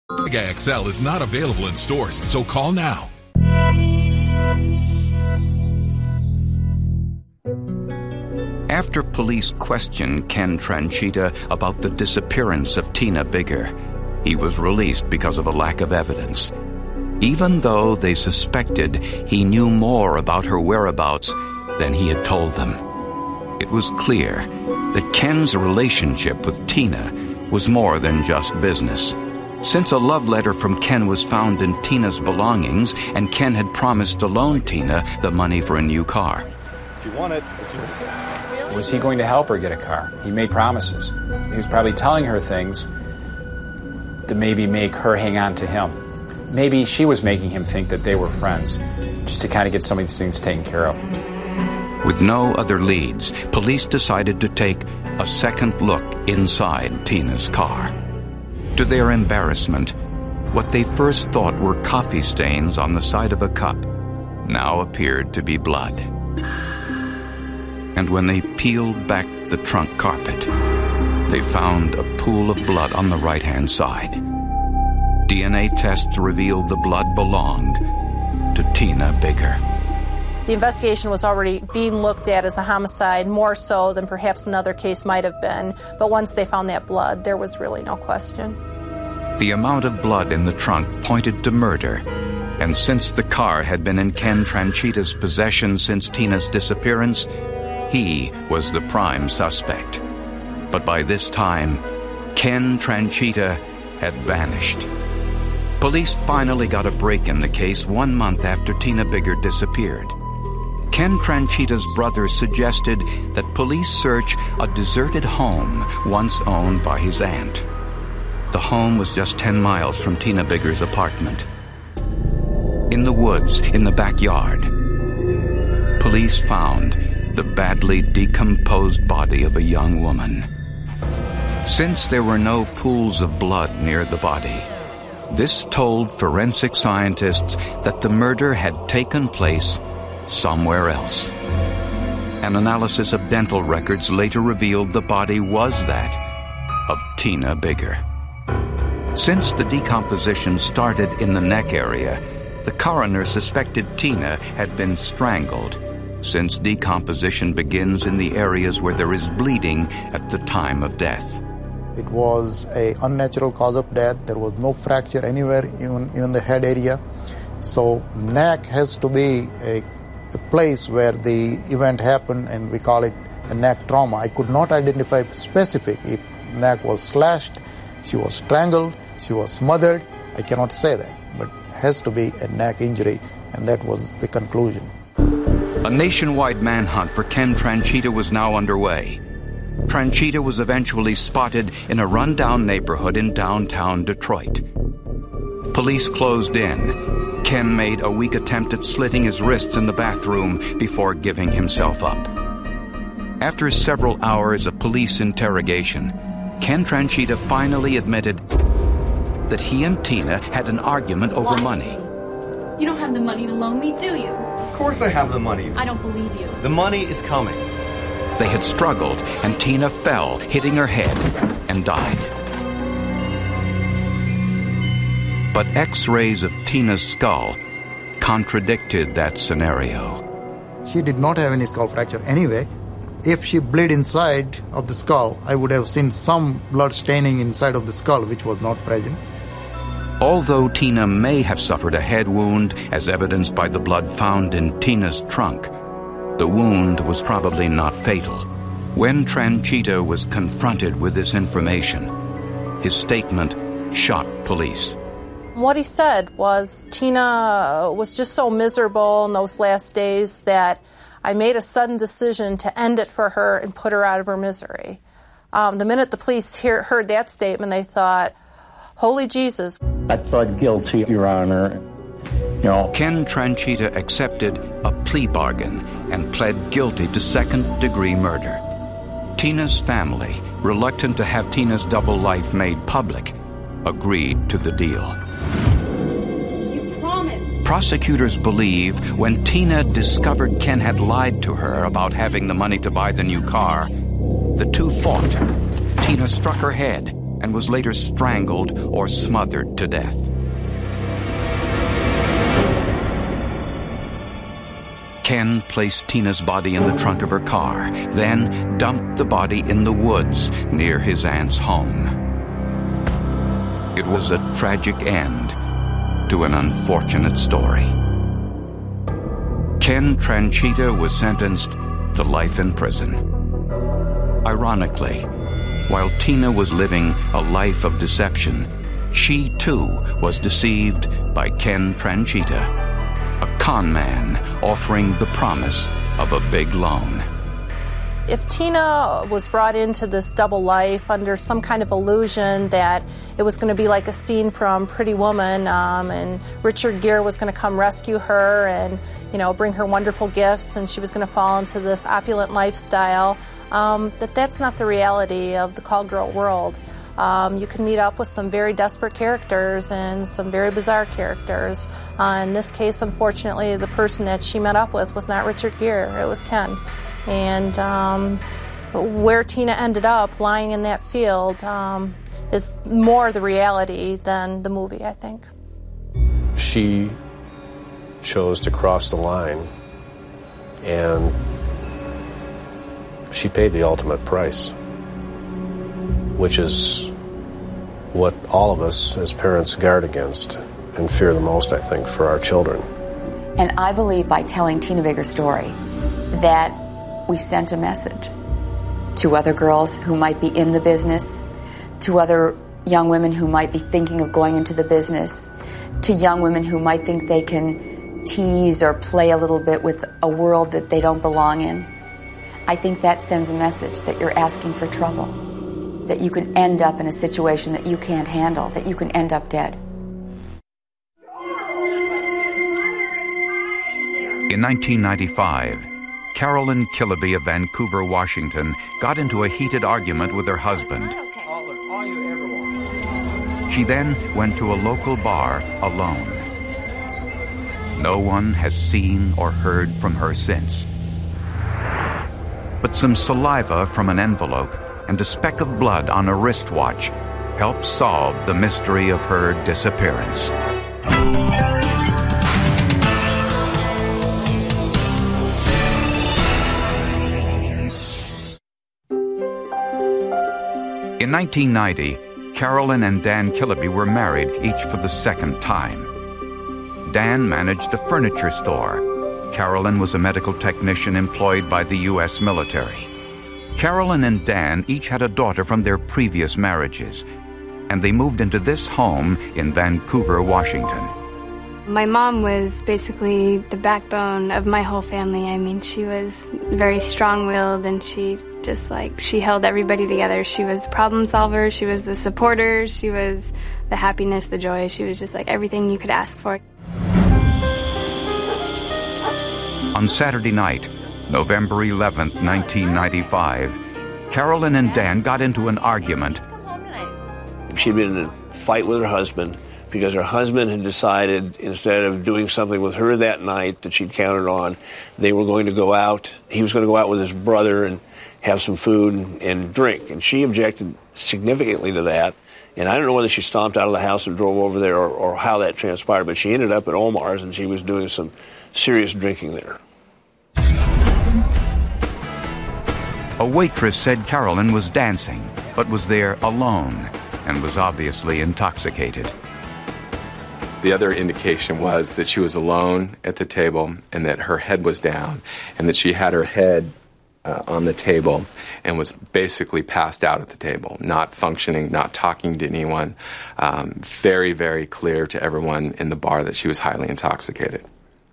Mega XL is not available in stores, so call now. After police questioned Ken Tranchita about the disappearance of Tina Bigger, he was released because of a lack of evidence. Even though they suspected he knew more about her whereabouts than he had told them. It was clear that Ken's relationship with Tina was more than just business. Since a love letter from Ken was found in Tina's belongings, and Ken had promised to loan Tina the money for a new car. If you want it, was he going to help her get a car? He made promises. He was probably telling her things to maybe make her hang on to him. Maybe she was making him think that they were friends, just to kind of get some of these things taken care of. With no other leads, police decided to take a second look inside Tina's car. To their embarrassment, what they first thought were coffee stains on the side of a cup now appeared to be blood. And when they peeled back the trunk carpet, they found a pool of blood on the right-hand side. DNA tests revealed the blood belonged to Tina Bigger. The investigation was already being looked at as a homicide, more so than perhaps another case might have been. But once they found that blood, there was really no question. The amount of blood in the trunk pointed to murder. And since the car had been in Ken Tranchita's possession since Tina's disappearance, he was the prime suspect. But by this time, Ken Tranchita had vanished. Police finally got a break in the case 1 month after Tina Bigger disappeared. Ken Tranchita's brother suggested that police search a deserted home once owned by his aunt. The home was just 10 miles from Tina Bigger's apartment. In the woods, in the backyard, police found the badly decomposed body of a young woman. Since there were no pools of blood near the body, this told forensic scientists that the murder had taken place somewhere else. An analysis of dental records later revealed the body was that of Tina Bigger. Since the decomposition started in the neck area, the coroner suspected Tina had been strangled, since decomposition begins in the areas where there is bleeding at the time of death. It was an unnatural cause of death. There was no fracture anywhere, even the head area. So neck has to be a place where the event happened, and we call it a neck trauma. I could not identify specific if neck was slashed, she was strangled, she was smothered. I cannot say that, but it has to be a neck injury, and that was the conclusion. A nationwide manhunt for Ken Tranchita was now underway. Tranchita was eventually spotted in a rundown neighborhood in downtown Detroit. Police closed in. Ken made a weak attempt at slitting his wrists in the bathroom before giving himself up. After several hours of police interrogation, Ken Tranchita finally admitted that he and Tina had an argument over money. You don't have the money to loan me, do you? Of course I have the money. I don't believe you. The money is coming. They had struggled, and Tina fell, hitting her head, and died. But X-rays of Tina's skull contradicted that scenario. She did not have any skull fracture anyway. If she bled inside of the skull, I would have seen some blood staining inside of the skull, which was not present. Although Tina may have suffered a head wound, as evidenced by the blood found in Tina's trunk, the wound was probably not fatal. When Tranchita was confronted with this information, his statement shocked police. What he said was, Tina was just so miserable in those last days that I made a sudden decision to end it for her and put her out of her misery. The minute the police heard that statement, they thought, holy Jesus. I pled guilty, Your Honor. Ken Tranchita accepted a plea bargain and pled guilty to second-degree murder. Tina's family, reluctant to have Tina's double life made public, agreed to the deal. You promised. Prosecutors believe when Tina discovered Ken had lied to her about having the money to buy the new car, the two fought. Tina struck her head and was later strangled or smothered to death. Ken placed Tina's body in the trunk of her car, then dumped the body in the woods near his aunt's home. It was a tragic end to an unfortunate story. Ken Tranchita was sentenced to life in prison. Ironically, while Tina was living a life of deception, she too was deceived by Ken Tranchita, a con man offering the promise of a big loan. If Tina was brought into this double life under some kind of illusion that it was going to be like a scene from Pretty Woman, and Richard Gere was going to come rescue her and, bring her wonderful gifts, and she was going to fall into this opulent lifestyle, that's not the reality of the call girl world. You can meet up with some very desperate characters and some very bizarre characters. In this case, unfortunately, the person that she met up with was not Richard Gere, it was Ken. And where Tina ended up lying in that field is more the reality than the movie, I think. She chose to cross the line, and she paid the ultimate price, which is what all of us as parents guard against and fear the most, I think, for our children. And I believe by telling Tina Baker's story that we sent a message to other girls who might be in the business, to other young women who might be thinking of going into the business, to young women who might think they can tease or play a little bit with a world that they don't belong in. I think that sends a message that you're asking for trouble, that you can end up in a situation that you can't handle, that you can end up dead. In 1995, Carolyn Killaby of Vancouver, Washington, got into a heated argument with her husband. She then went to a local bar alone. No one has seen or heard from her since. But some saliva from an envelope and a speck of blood on a wristwatch helped solve the mystery of her disappearance. In 1990, Carolyn and Dan Killaby were married, each for the second time. Dan managed a furniture store. Carolyn was a medical technician employed by the U.S. military. Carolyn and Dan each had a daughter from their previous marriages, and they moved into this home in Vancouver, Washington. My mom was basically the backbone of my whole family. I mean, she was very strong-willed, and she held everybody together. She was the problem solver, she was the supporter, she was the happiness, the joy. She was just like everything you could ask for. On Saturday night, November 11th, 1995, Carolyn and Dan got into an argument. She'd been in a fight with her husband because her husband had decided, instead of doing something with her that night that she'd counted on, they were going to go out. He was going to go out with his brother and have some food and drink. And she objected significantly to that. And I don't know whether she stomped out of the house and drove over there or how that transpired, but she ended up at Omar's and she was doing some serious drinking there. A waitress said Carolyn was dancing, but was there alone and was obviously intoxicated. The other indication was that she was alone at the table and that her head was down and that she had her head on the table and was basically passed out at the table, not functioning, not talking to anyone. Very, very clear to everyone in the bar that she was highly intoxicated.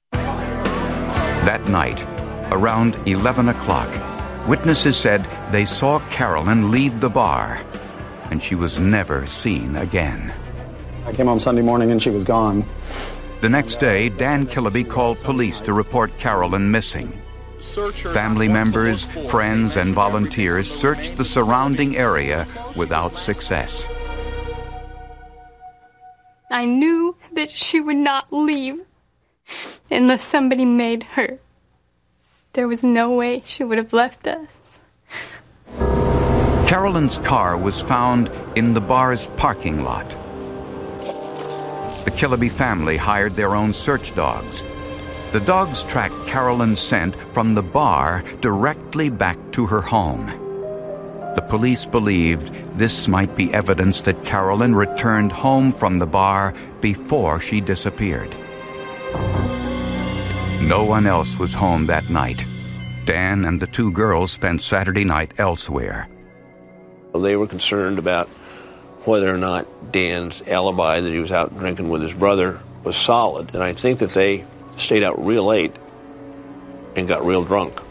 That night, around 11 o'clock, witnesses said they saw Carolyn leave the bar, and she was never seen again. I came home Sunday morning and she was gone. The next day, Dan Killaby called police to report Carolyn missing. Family members, friends, and volunteers searched the surrounding area without success. I knew that she would not leave unless somebody made her. There was no way she would have left us. Carolyn's car was found in the bar's parking lot. The Killaby family hired their own search dogs. The dogs tracked Carolyn's scent from the bar directly back to her home. The police believed this might be evidence that Carolyn returned home from the bar before she disappeared. No one else was home that night. Dan and the two girls spent Saturday night elsewhere. They were concerned about whether or not Dan's alibi that he was out drinking with his brother was solid. And I think that they stayed out real late and got real drunk.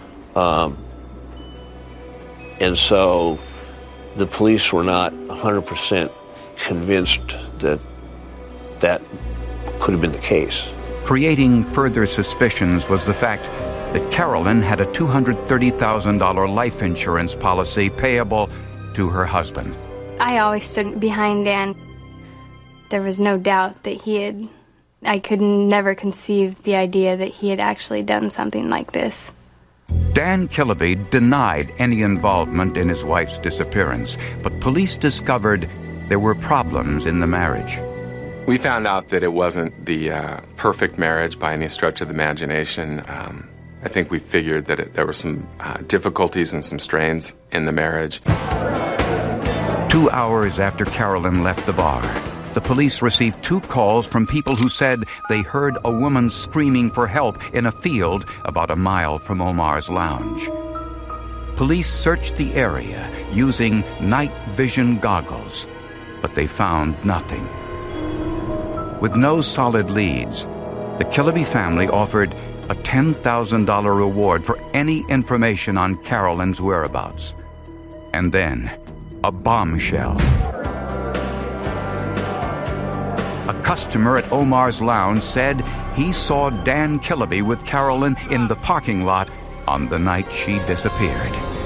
And so the police were not 100% convinced that that could have been the case. Creating further suspicions was the fact that Carolyn had a $230,000 life insurance policy payable to her husband. I always stood behind Dan. There was no doubt that I could never conceive the idea that he had actually done something like this. Dan Killaby denied any involvement in his wife's disappearance, but police discovered there were problems in the marriage. We found out that it wasn't the perfect marriage by any stretch of the imagination. I think we figured that there were some difficulties and some strains in the marriage. 2 hours after Carolyn left the bar, the police received 2 calls from people who said they heard a woman screaming for help in a field about a mile from Omar's lounge. Police searched the area using night vision goggles, but they found nothing. With no solid leads, the Killaby family offered a $10,000 reward for any information on Carolyn's whereabouts. And then, a bombshell. A customer at Omar's lounge said he saw Dan Killaby with Carolyn in the parking lot on the night she disappeared.